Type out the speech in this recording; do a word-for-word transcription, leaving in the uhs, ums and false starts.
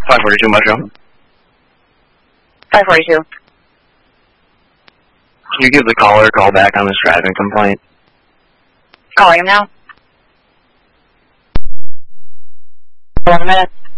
five forty-two Mushroom. five forty-two. Can you give the caller a call back on this driving complaint? Calling him now. Hold on a minute.